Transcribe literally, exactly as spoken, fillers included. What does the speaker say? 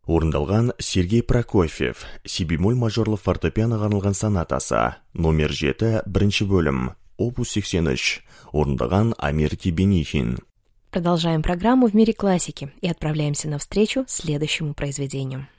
Орындалған Сергей Прокофьев, си бемоль мажорлы фортепианоға арналған сонатасы, номер жеті, бірінші бөлім, опус сексен үш, орындаған Амир Тебенихин. Продолжаем программу «В мире классики» и отправляемся навстречу следующему произведению.